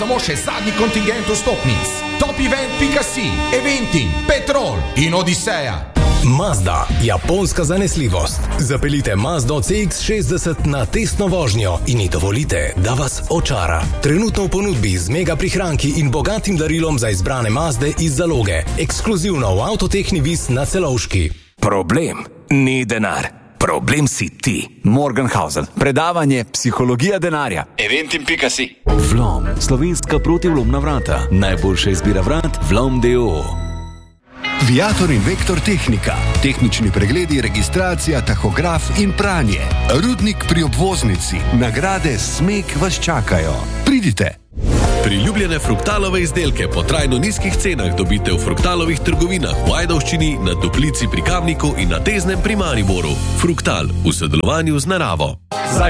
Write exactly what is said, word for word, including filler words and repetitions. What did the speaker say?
samo še zadnji kontingent vstopnic. Topevent pika si, Eventim, Petrol in Odiseja. Mazda, japonska zanesljivost. Zapeljite Mazdo C X šestdeset na testno vožnjo in ji dovolite, da vas očara. Trenutno v ponudbi z mega prihranki in bogatim darilom za izbrane Mazde iz zaloge. Ekskluzivno v Avtotehni Vis na Celovški. Problem ni denar. Problem si ti. Morgenhausen. Predavanje Psihologija denarja. Eventim pika si. Vlom. Slovenska protivlomna vrata. Najboljša izbira vrat. Vlom D O O. Viator in Vektor Tehnika. Tehnični pregledi, registracija, tahograf in pranje. Rudnik pri obvoznici. Nagrade Smeg vas čakajo. Pridite. Priljubljene Fruktalove izdelke po trajno nizkih cenah dobite v Fruktalovih trgovinah v Ajdovščini, na Toplici pri Kamniku in na Teznem pri Mariboru. Fruktal v sodelovanju z naravo.